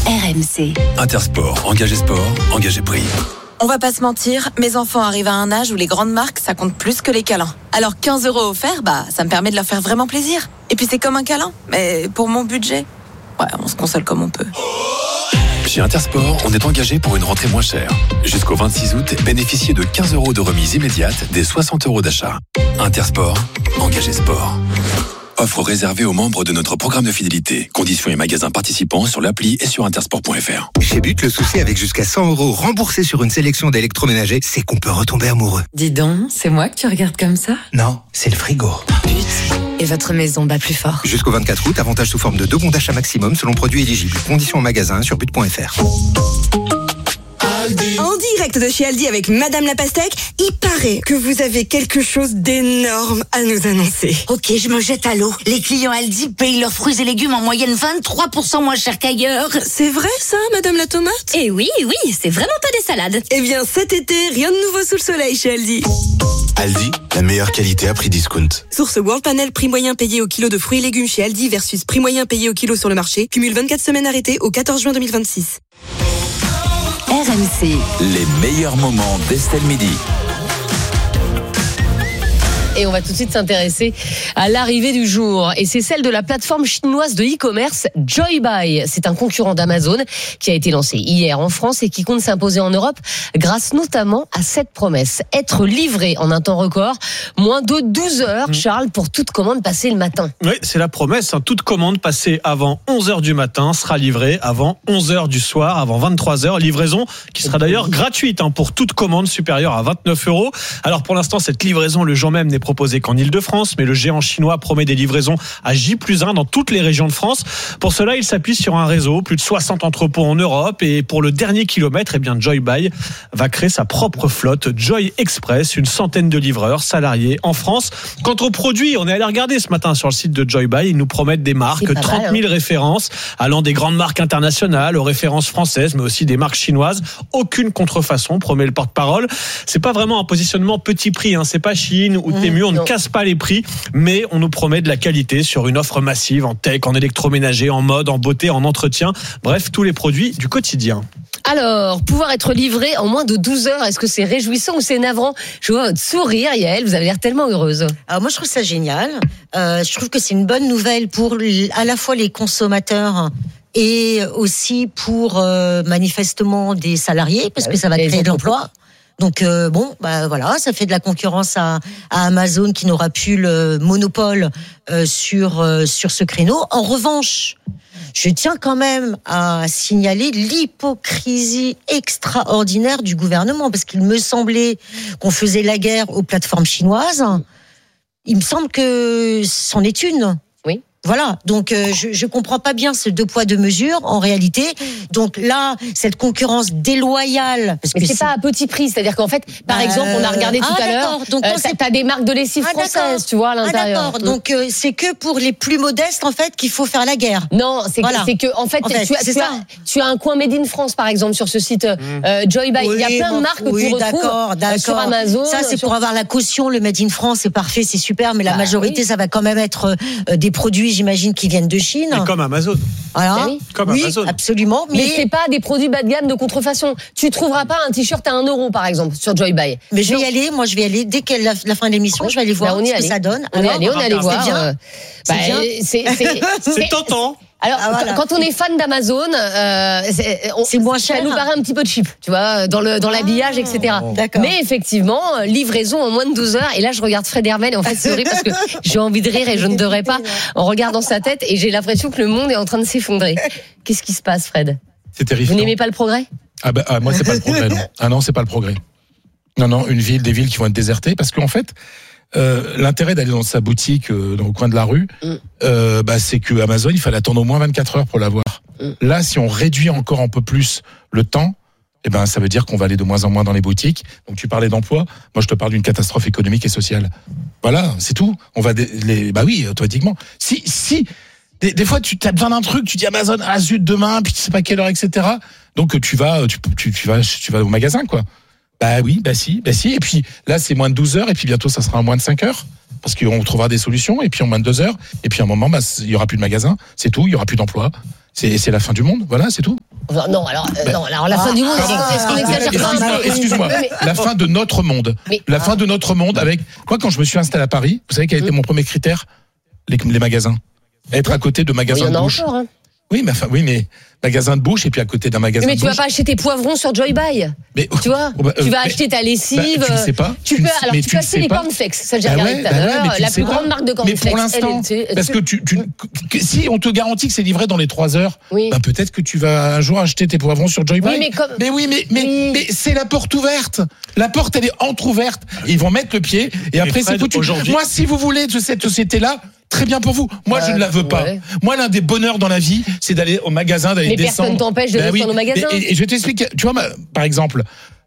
RMC. Intersport, engagé sport, engagé prix. On va pas se mentir, mes enfants arrivent à un âge où les grandes marques, ça compte plus que les câlins. Alors 15 € offerts, ça me permet de leur faire vraiment plaisir. Et puis c'est comme un câlin, mais pour mon budget, ouais, on se console comme on peut. Chez Intersport, on est engagé pour une rentrée moins chère. Jusqu'au 26 août, bénéficiez de 15 € de remise immédiate des 60 € d'achat. Intersport, engagé sport. Offre réservée aux membres de notre programme de fidélité. Conditions et magasins participants sur l'appli et sur intersport.fr. Chez But, le souci avec jusqu'à 100 € remboursés sur une sélection d'électroménagers, c'est qu'on peut retomber amoureux. Dis donc, c'est moi que tu regardes comme ça ? Non, c'est le frigo. But. Et votre maison bat plus fort. Jusqu'au 24 août, avantage sous forme de 2 bons d'achat maximum selon produit éligible. Conditions en magasin sur but.fr. En direct de chez Aldi avec Madame la Pastèque, il paraît que vous avez quelque chose d'énorme à nous annoncer. Ok, je me jette à l'eau. Les clients Aldi payent leurs fruits et légumes en moyenne 23% moins cher qu'ailleurs. C'est vrai ça, Madame la Tomate ? Eh oui, c'est vraiment pas des salades. Eh bien cet été, rien de nouveau sous le soleil chez Aldi. Aldi, la meilleure qualité à prix discount. Source World Panel, prix moyen payé au kilo de fruits et légumes chez Aldi versus prix moyen payé au kilo sur le marché. Cumule 24 semaines arrêtées au 14 juin 2026. RMC. Les meilleurs moments d'Estelle Midi. Et on va tout de suite s'intéresser à l'arrivée du jour. Et c'est celle de la plateforme chinoise de e-commerce Joybuy. C'est un concurrent d'Amazon qui a été lancé hier en France et qui compte s'imposer en Europe grâce notamment à cette promesse. Être livré en un temps record, moins de 12 heures, Charles, pour toute commande passée le matin. Oui, c'est la promesse. Toute commande passée avant 11h du matin sera livrée avant 11h du soir, avant 23h. Livraison qui sera d'ailleurs gratuite pour toute commande supérieure à 29 €. Alors pour l'instant, cette livraison le jour même n'est proposée qu'en Ile-de-France, mais le géant chinois promet des livraisons à J+1 dans toutes les régions de France. Pour cela, il s'appuie sur un réseau, plus de 60 entrepôts en Europe, et pour le dernier kilomètre, Joybuy va créer sa propre flotte, Joy Express, une centaine de livreurs salariés en France. Quant aux produits, on est allé regarder ce matin sur le site de Joybuy, ils nous promettent des marques, 30 000 références, allant des grandes marques internationales aux références françaises, mais aussi des marques chinoises. Aucune contrefaçon, promet le porte-parole. C'est pas vraiment un positionnement petit prix, c'est pas Chine ou Temu, on ne casse pas les prix, mais on nous promet de la qualité sur une offre massive en tech, en électroménager, en mode, en beauté, en entretien. Bref, tous les produits du quotidien. Alors, pouvoir être livré en moins de 12 heures, est-ce que c'est réjouissant ou c'est navrant ? Je vois votre sourire, Yael, vous avez l'air tellement heureuse. Alors moi, je trouve ça génial. Je trouve que c'est une bonne nouvelle pour à la fois les consommateurs et aussi pour manifestement des salariés, parce que ça va créer de l'emploi. Donc voilà, ça fait de la concurrence à Amazon qui n'aura plus le monopole sur ce créneau. En revanche, je tiens quand même à signaler l'hypocrisie extraordinaire du gouvernement, parce qu'il me semblait qu'on faisait la guerre aux plateformes chinoises. Il me semble que c'en est une. Oui. Voilà, donc je comprends pas bien ce 2 poids 2 mesures en réalité. Donc là, cette concurrence déloyale, parce mais que c'est pas à petit prix, c'est-à-dire qu'en fait, par exemple, on a regardé tout à l'heure, donc t'as des marques de lessive françaises, tu vois, à l'intérieur. d'accord. Donc c'est que pour les plus modestes en fait qu'il faut faire la guerre. Non, c'est que en fait, tu as un coin Made in France par exemple sur ce site Joybuy. Il y a plein de marques que tu retrouves sur Amazon. Ça c'est pour avoir la caution, le Made in France, c'est parfait, c'est super, mais la majorité ça va quand même être des produits, j'imagine, qui viennent de Chine. Et comme Amazon. Voilà. Comme Amazon. Absolument. Mais c'est pas des produits bas de gamme de contrefaçon. Tu trouveras pas un t-shirt à 1 € par exemple sur Joybuy. Mais je vais y aller. Moi, je vais y aller dès qu'elle la fin de l'émission. Je vais aller voir ce que ça donne. On est allé voir. C'est bien. C'est tentant. Alors, quand on est fan d'Amazon, c'est moins cher. Ça nous paraît un petit peu cheap, tu vois, dans l'habillage, etc. D'accord. Mais effectivement, livraison en moins de 12 heures. Et là, je regarde Fred Hermel et en fait, c'est horrible parce que j'ai envie de rire et je ne devrais pas en regardant sa tête et j'ai l'impression que le monde est en train de s'effondrer. Qu'est-ce qui se passe, Fred ? C'est terrifiant. Vous n'aimez pas le progrès ? Moi, c'est pas le progrès, non. Ah non, c'est pas le progrès. Non, des villes qui vont être désertées parce qu'en fait, l'intérêt d'aller dans sa boutique dans le coin de la rue, c'est que Amazon, il fallait attendre au moins 24 heures pour l'avoir. Là, si on réduit encore un peu plus le temps, ça veut dire qu'on va aller de moins en moins dans les boutiques. Donc tu parlais d'emploi, moi je te parle d'une catastrophe économique et sociale. Voilà, c'est tout. On va oui, automatiquement. Si des fois tu as besoin d'un truc, tu dis Amazon, zut, demain, puis tu sais pas quelle heure, etc. Donc tu vas au magasin, quoi. Oui, si. Et puis là, c'est moins de 12 heures, et puis bientôt, ça sera en moins de 5 heures. Parce qu'on trouvera des solutions, et puis en moins de 2 heures. Et puis à un moment, il y aura plus de magasin. C'est tout, il y aura plus d'emploi. C'est la fin du monde. Voilà, c'est tout. Non, alors la fin du monde, est-ce qu'on exagère pas? Excuse-moi. La fin de notre monde. La fin de notre monde avec. Moi, quand je me suis installé à Paris, vous savez quel a été mon premier critère? Les magasins. Être à côté de magasins de bouche. Encore, hein. Oui, mais magasin de bouche et puis à côté d'un magasin de bouche. Mais tu vas pas acheter tes poivrons sur Joy Buy. Mais, tu vois, tu vas acheter ta lessive. Tu ne sais pas. Tu peux acheter les cornflakes. Ça, j'ai regardé tout à l'heure. La plus grande marque de cornflakes. Mais pour l'instant, parce que si on te garantit que c'est livré dans les 3 heures, peut-être que tu vas un jour acheter tes poivrons sur Joy Buy. Mais c'est la porte ouverte. La porte, elle est entrouverte. Ils vont mettre le pied et après c'est foutu. Moi, si vous voulez de cette société-là, très bien pour vous. Moi, je ne la veux pas. Moi, l'un des bonheurs dans la vie, c'est d'aller au magasin, d'aller descendre. Mais personne t'empêche de descendre au magasin. Et je vais t'expliquer. Tu vois, par exemple,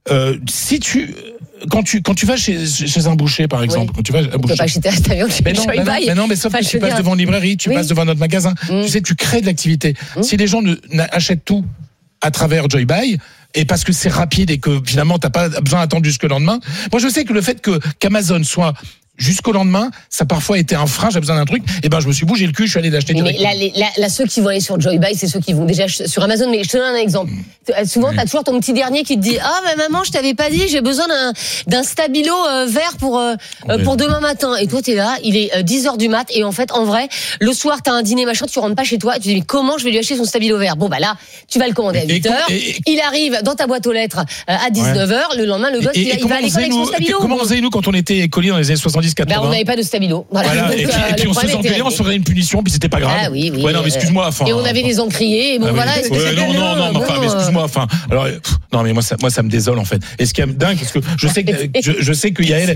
si quand tu vas chez un boucher, par exemple, quand tu vas à un boucher. Tu peux pas acheter ta viande chez Joy Buy. Mais sauf que tu passes devant une librairie, tu passes devant notre magasin. Tu sais, tu crées de l'activité. Si les gens achètent tout à travers Joy Buy, et parce que c'est rapide et que finalement t'as pas besoin d'attendre jusqu'au lendemain. Moi, je sais que le fait qu'Amazon soit jusqu'au lendemain, ça a parfois été un frein, j'ai besoin d'un truc, et ben je me suis bougé le cul, je suis allé l'acheter directement. Là, ceux qui vont aller sur Joy Buy, c'est ceux qui vont déjà sur Amazon, mais je te donne un exemple. Souvent, t'as toujours ton petit dernier qui te dit, maman, je t'avais pas dit, j'ai besoin d'un stabilo vert pour demain matin. Et toi, t'es là, il est 10h du mat, et en fait, en vrai, le soir, t'as un dîner, machin, tu rentres pas chez toi, tu te dis, mais comment je vais lui acheter son stabilo vert? Bon, bah là, tu vas le commander à 8h, il arrive dans ta boîte aux lettres à 19h, le lendemain, le gosse, il va à l'école avec son stabilo. Comment on faisait, nous, quand on était écoliers dans les années 70-80? On n'avait pas de stabilo. Voilà. Et puis on se faisait engueuler, on se faisait une punition, puis c'était pas grave. Ah oui. Ouais, non, mais excuse-moi. Et on avait des encriers. Et bon, voilà. Mais excuse-moi. Alors, non, mais moi, ça me désole en fait. Et ce qui est dingue, parce que je sais que Yael,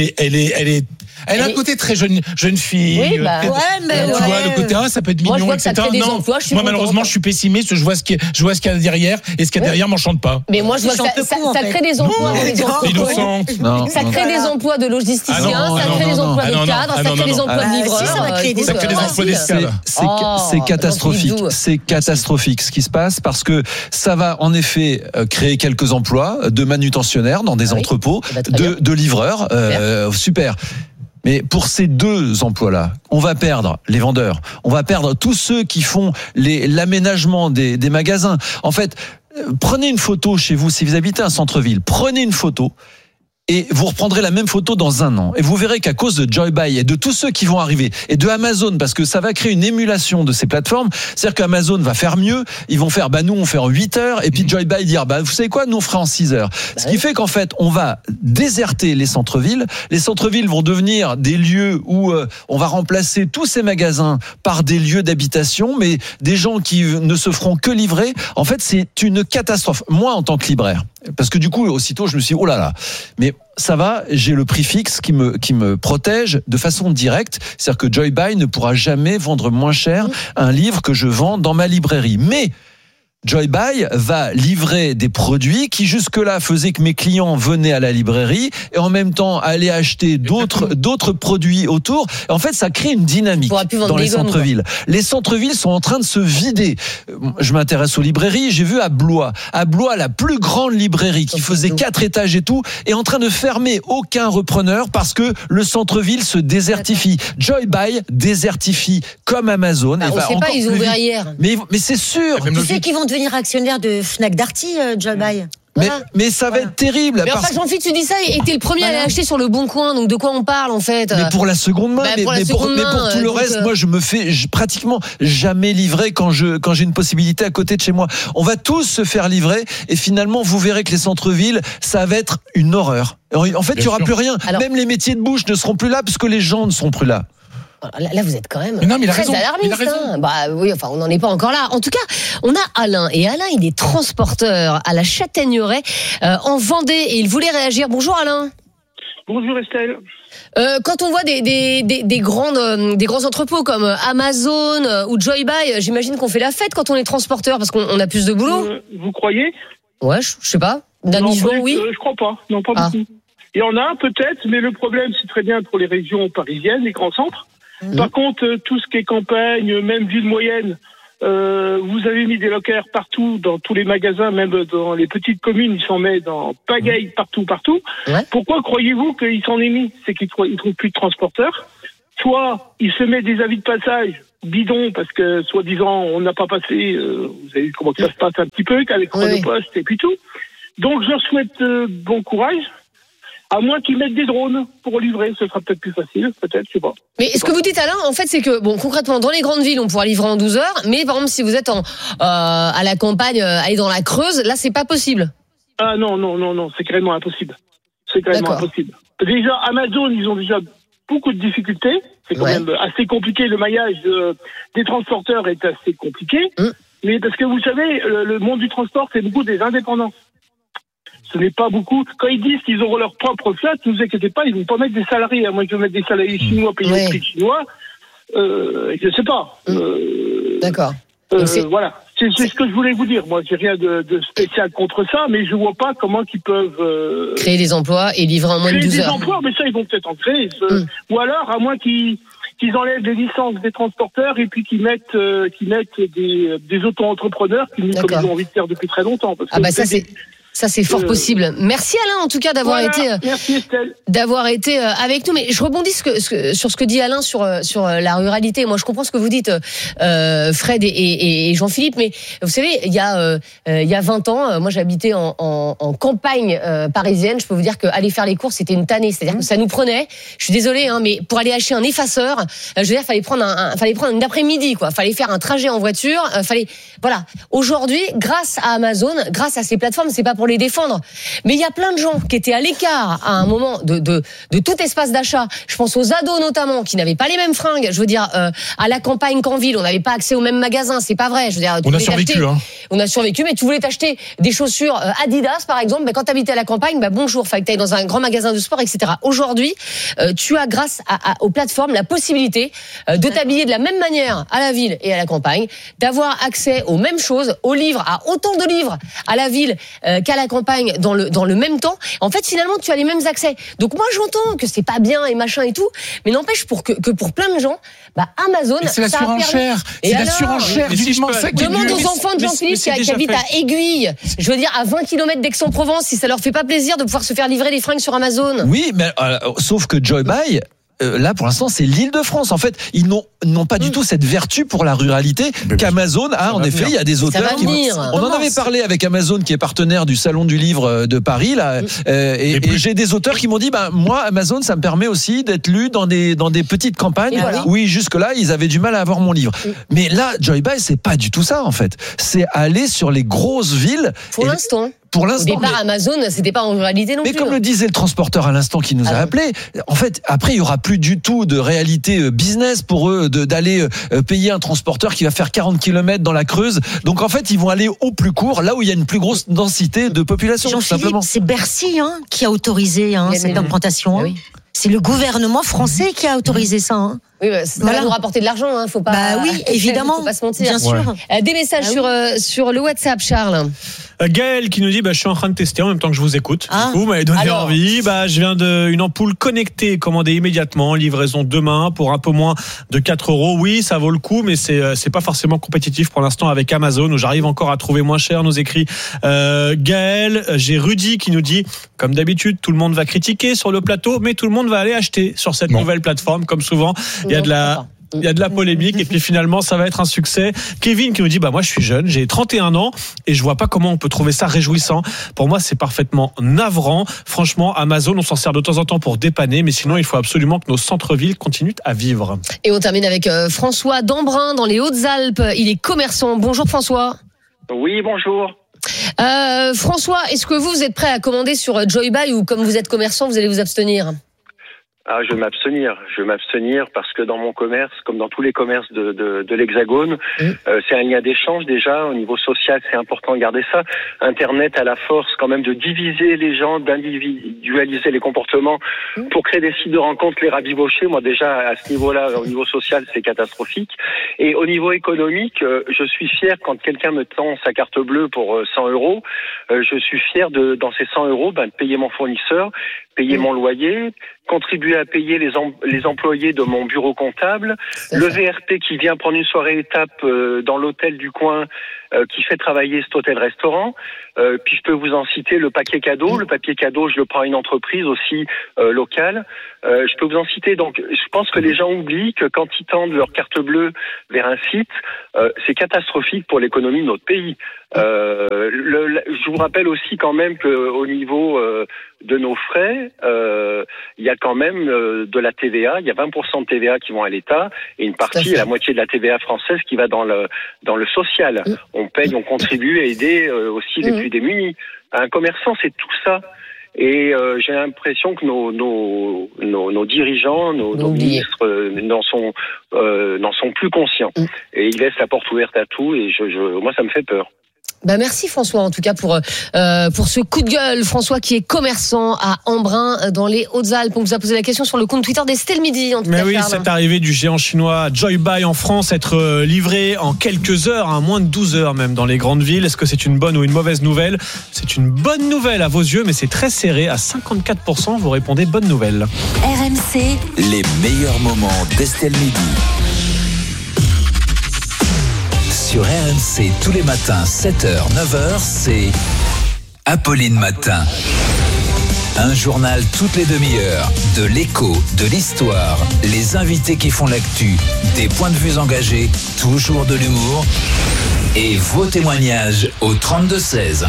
elle a un côté très jeune fille. Oui, bah. Tu vois le côté ça peut être mignon, etc. Non, moi malheureusement, je suis pessimiste. Je vois ce qu'il y a derrière, et ce qu'il y a derrière m'enchante pas. Mais moi, je vois que ça crée des emplois. Ça crée des emplois de logisticiens. Ça crée des emplois de cadres, ça crée des emplois de livreurs. Ça crée des emplois d'esclaves. C'est catastrophique. C'est catastrophique ce qui se passe, parce que ça va en effet créer quelques emplois de manutentionnaires dans des entrepôts, de livreurs. Super. Mais pour ces 2 emplois-là, on va perdre les vendeurs, on va perdre tous ceux qui font l'aménagement des magasins. En fait, prenez une photo chez vous, si vous habitez un centre-ville, prenez une photo. Et vous reprendrez la même photo dans 1 an. Et vous verrez qu'à cause de Joy Buy et de tous ceux qui vont arriver, et de Amazon, parce que ça va créer une émulation de ces plateformes, c'est-à-dire qu'Amazon va faire mieux, ils vont faire, nous on fait en 8 heures, et puis Joy Buy dire, vous savez quoi, nous on fera en 6 heures. Ce qui fait qu'en fait, on va déserter les centres-villes. Les centres-villes vont devenir des lieux où on va remplacer tous ces magasins par des lieux d'habitation, mais des gens qui ne se feront que livrer. En fait, c'est une catastrophe. Moi, en tant que libraire, parce que du coup, aussitôt, je me suis dit, oh là là, mais ça va, j'ai le prix fixe qui me protège de façon directe. C'est-à-dire que Joy Buy ne pourra jamais vendre moins cher un livre que je vends dans ma librairie. Mais Joy Buy va livrer des produits qui jusque-là faisaient que mes clients venaient à la librairie et en même temps allaient acheter d'autres produits autour. Et en fait, ça crée une dynamique dans les centres-villes. Les centres-villes sont en train de se vider. Je m'intéresse aux librairies. J'ai vu à Blois, la plus grande librairie qui faisait 4 étages et tout, est en train de fermer. Aucun repreneur parce que le centre-ville se désertifie. Joy Buy désertifie comme Amazon. On ne sait pas, ils ont ouvert hier. Mais c'est sûr. Tu sais qu'ils vont devenir actionnaire de Fnac Darty, Joy Buy. Mais ça va être terrible. Mais enfin, Jean-Philippe, tu dis ça et t'es le premier à l'acheter sur le Bon Coin, donc de quoi on parle en fait? Mais pour la seconde main, mais pour tout le reste, moi je me fais pratiquement jamais livrer quand j'ai une possibilité à côté de chez moi. On va tous se faire livrer et finalement vous verrez que les centres-villes, ça va être une horreur. En fait, il y aura plus rien. Même les métiers de bouche ne seront plus là puisque les gens ne seront plus là. Là, vous êtes quand même très alarmiste. Oui, enfin, on n'en est pas encore là. En tout cas, on a Alain. Et Alain, il est transporteur à la Châtaigneraie en Vendée. Et il voulait réagir. Bonjour Alain. Bonjour Estelle. Quand on voit des grands entrepôts comme Amazon ou Joy Buy, j'imagine qu'on fait la fête quand on est transporteur parce qu'on a plus de boulot. Vous croyez? Ouais, je sais pas. D'un niveau, oui. Je crois pas. Non, pas beaucoup. Il y en a peut-être, mais le problème, c'est très bien pour les régions parisiennes, les grands centres. Par contre, tout ce qui est campagne, même ville moyenne, vous avez mis des lockers partout, dans tous les magasins, même dans les petites communes, ils s'en mettent dans pagaille partout. Ouais. Pourquoi croyez-vous qu'ils s'en est mis? C'est qu'ils ne trouvent plus de transporteurs. Soit ils se mettent des avis de passage bidon, parce que, soi-disant, on n'a pas passé, vous avez vu comment ça se passe un petit peu, avec Chronopost et puis tout. Donc, je leur souhaite bon courage. À moins qu'ils mettent des drones pour livrer, ce sera peut-être plus facile, peut-être, je sais pas. Mais ce que vous dites, Alain, en fait, c'est que, bon, concrètement, dans les grandes villes, on pourra livrer en 12 heures, mais par exemple, si vous êtes à la campagne, aller dans la Creuse, là, c'est pas possible. Ah non, c'est carrément impossible. C'est carrément impossible. Déjà, Amazon, ils ont déjà beaucoup de difficultés. C'est quand même assez compliqué. Le maillage des transporteurs est assez compliqué. Mais parce que vous savez, le monde du transport, c'est beaucoup des indépendants. Ce n'est pas beaucoup. Quand ils disent qu'ils auront leur propre flotte, ne vous inquiétez pas, ils ne vont pas mettre des salariés. À moins qu'ils mettent des salariés chinois payés au prix chinois. Je ne sais pas. D'accord. Voilà. C'est ce que je voulais vous dire. Moi, j'ai rien de spécial contre ça, mais je vois pas comment ils peuvent créer des emplois et livrer en moins de 12 heures. Créer des emplois, mais ça, ils vont peut-être en créer. Ou alors, à moins qu'ils enlèvent les licences des transporteurs et puis qu'ils mettent des auto-entrepreneurs comme ils ont envie de faire depuis très longtemps. Parce que ça, c'est fort possible. Merci Alain, en tout cas, d'avoir été avec nous. Mais je rebondis sur ce que dit Alain sur la ruralité. Moi, je comprends ce que vous dites, Fred et Jean-Philippe. Mais vous savez, il y a 20 ans, moi, j'habitais en campagne parisienne. Je peux vous dire qu'aller faire les courses, c'était une tannée. C'est-à-dire que ça nous prenait. Je suis désolée, mais pour aller acheter un effaceur, je veux dire, fallait prendre une après-midi, quoi. Fallait faire un trajet en voiture. Voilà. Aujourd'hui, grâce à Amazon, grâce à ces plateformes, c'est pas pour les défendre. Mais il y a plein de gens qui étaient à l'écart à un moment de tout espace d'achat. Je pense aux ados notamment, qui n'avaient pas les mêmes fringues. Je veux dire, à la campagne qu'en ville, on n'avait pas accès aux mêmes magasins. C'est pas vrai. Je veux dire, on a survécu, On a survécu, mais tu voulais t'acheter des chaussures Adidas, par exemple. Mais quand t'habitais à la campagne, bonjour, fallait que t'ailles dans un grand magasin de sport, etc. Aujourd'hui, tu as, grâce aux plateformes, la possibilité de t'habiller de la même manière à la ville et à la campagne, d'avoir accès aux mêmes choses, aux livres, à autant de livres à la ville qu'à la campagne dans le même temps. En fait, finalement, tu as les mêmes accès. Donc moi, j'entends que c'est pas bien et machin et tout, mais n'empêche que pour plein de gens, Amazon, c'est la surenchère. C'est la surenchère du sac. Demande aux enfants de Jean-Philippe qui habitent à Aiguille, je veux dire à 20 km d'Aix-en-Provence, si ça leur fait pas plaisir de pouvoir se faire livrer des fringues sur Amazon. Oui, mais sauf que Joy Buy, là, pour l'instant, c'est l'Île-de-France. En fait, ils n'ont pas du tout cette vertu pour la ruralité qu'Amazon a. En effet, il y a des auteurs on en avait parlé avec Amazon, qui est partenaire du Salon du Livre de Paris, là. Et j'ai des auteurs qui m'ont dit, moi, Amazon, ça me permet aussi d'être lu dans des petites campagnes. Oui, jusque-là, ils avaient du mal à avoir mon livre. Mais là, Joy Buy, c'est pas du tout ça, en fait. C'est aller sur les grosses villes. Pour l'instant. Pour l'instant. Au départ, Amazon, c'était pas en ruralité non plus. Mais comme le disait le transporteur à l'instant qui nous a appelé, en fait, après, il y aura plus du tout de réalité business pour eux d'aller payer un transporteur qui va faire 40 km dans la Creuse. Donc, en fait, ils vont aller au plus court, là où il y a une plus grosse densité de population, tout simplement. C'est Bercy qui a autorisé cette implantation. C'est le gouvernement français qui a autorisé ça. Oui, ça va nous rapporter de l'argent, faut pas. Oui, évidemment. Faut pas se mentir. Bien sûr. Des messages sur le WhatsApp, Charles. Gaël qui nous dit je suis en train de tester en même temps que je vous écoute. Du coup, vous m'avez donné envie. Je viens d'une ampoule connectée commandée immédiatement, livraison demain pour un peu moins de 4 €. Oui, ça vaut le coup, mais c'est pas forcément compétitif pour l'instant avec Amazon où j'arrive encore à trouver moins cher. Nous écrit Gaël. J'ai Rudy qui nous dit comme d'habitude, tout le monde va critiquer sur le plateau, mais tout le monde va aller acheter sur cette nouvelle plateforme comme souvent. Il y a de la polémique et puis finalement ça va être un succès. Kevin qui nous dit moi je suis jeune, j'ai 31 ans et je vois pas comment on peut trouver ça réjouissant. Pour moi c'est parfaitement navrant. Franchement Amazon on s'en sert de temps en temps pour dépanner, mais sinon il faut absolument que nos centres-villes continuent à vivre. Et on termine avec François d'Embrun dans les Hautes-Alpes. Il est commerçant. Bonjour François. Oui, bonjour. François, est-ce que vous êtes prêt à commander sur Joy Buy ou comme vous êtes commerçant vous allez vous abstenir? Je vais m'abstenir parce que dans mon commerce, comme dans tous les commerces de l'Hexagone, c'est un lien d'échange déjà. Au niveau social, c'est important de garder ça. Internet a la force quand même de diviser les gens, d'individualiser les comportements pour créer des sites de rencontres, les rabibocher. Moi déjà, à ce niveau-là, au niveau social, c'est catastrophique. Et au niveau économique, je suis fier quand quelqu'un me tend sa carte bleue pour 100 €. Je suis fier dans ces 100 € de payer mon fournisseur, payer mon loyer, contribuer à payer les employés de mon bureau comptable, le VRP qui vient prendre une soirée étape dans l'hôtel du coin qui fait travailler cet hôtel-restaurant. Puis je peux vous en citer le papier cadeau. Le papier cadeau, je le prends à une entreprise aussi locale. Je peux vous en citer. Donc, je pense que les gens oublient que quand ils tendent leur carte bleue vers un site, c'est catastrophique pour l'économie de notre pays. Je vous rappelle aussi quand même qu'au niveau de nos frais, il y a quand même de la TVA. Il y a 20% de TVA qui vont à l'État et une partie, la moitié de la TVA française qui va dans le social. On paye, on contribue à aider aussi les plus démunis. Un commerçant, c'est tout ça. Et j'ai l'impression que nos dirigeants, nos ministres n'en sont plus conscients. Et ils laissent la porte ouverte à tout. Et moi, ça me fait peur. Merci François en tout cas pour ce coup de gueule. François qui est commerçant à Embrun dans les Hautes-Alpes. On vous a posé la question sur le compte Twitter d'Estelle Midi. En tout cas, oui, cette arrivée du géant chinois Joybuy en France, être livré en quelques heures, moins de 12 heures même dans les grandes villes. Est-ce que c'est une bonne ou une mauvaise nouvelle ? C'est une bonne nouvelle à vos yeux, mais c'est très serré. À 54%, vous répondez bonne nouvelle. RMC, les meilleurs moments d'Estelle Midi. Sur RMC, tous les matins, 7h, 9h, c'est Apolline Matin. Un journal toutes les demi-heures, de l'écho, de l'histoire, les invités qui font l'actu, des points de vue engagés, toujours de l'humour et vos témoignages au 32-16.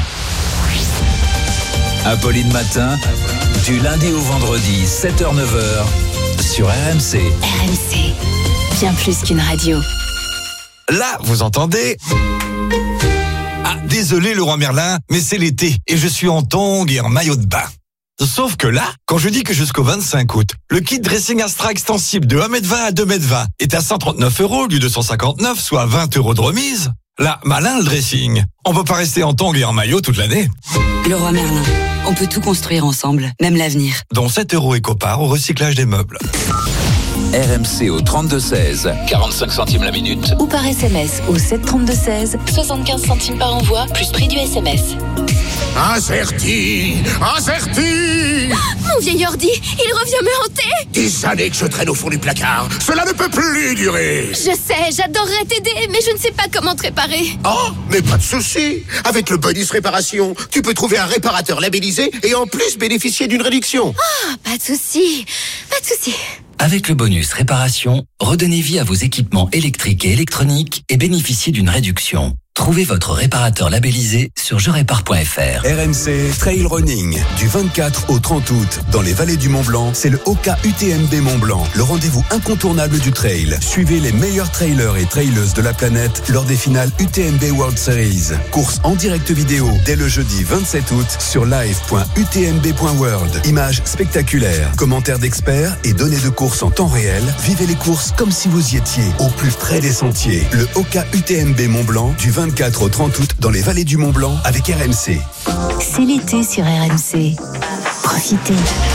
Apolline Matin, du lundi au vendredi, 7h, 9h, sur RMC. RMC, bien plus qu'une radio. Là, vous entendez ? Ah, désolé Leroy Merlin, mais c'est l'été et je suis en tongs et en maillot de bain. Sauf que là, quand je dis que jusqu'au 25 août, le kit dressing Astra extensible de 1m20 à 2m20 est à 139 € au lieu de 159, soit 20 € de remise, là, malin le dressing. On peut pas rester en tongs et en maillot toute l'année. Leroy Merlin, on peut tout construire ensemble, même l'avenir. Dont 7 € Écopar au recyclage des meubles. RMC au 32-16, 45 centimes la minute. Ou par SMS au 732-16, 75 centimes par envoi, plus prix du SMS. Incerti. Mon vieil ordi, il revient me hanter. Des années que je traîne au fond du placard. Cela ne peut plus durer. Je sais, j'adorerais t'aider, mais je ne sais pas comment te réparer. Oh, mais pas de souci. Avec le bonus réparation, tu peux trouver un réparateur labellisé et en plus bénéficier d'une réduction. Oh, pas de souci. Avec le bonus réparation, redonnez vie à vos équipements électriques et électroniques et bénéficiez d'une réduction. Trouvez votre réparateur labellisé sur jerépare.fr. RMC Trail Running, du 24 au 30 août, dans les vallées du Mont-Blanc, c'est le Oka UTMB Mont-Blanc, le rendez-vous incontournable du trail. Suivez les meilleurs trailers et traileuses de la planète lors des finales UTMB World Series. Course en direct vidéo dès le jeudi 27 août sur live.utmb.world. Images spectaculaires, commentaires d'experts et données de course en temps réel. Vivez les courses comme si vous y étiez, au plus près des sentiers. Le Oka UTMB Mont-Blanc, du 24 au 30 août dans les vallées du Mont-Blanc avec RMC. C'est l'été sur RMC. Profitez.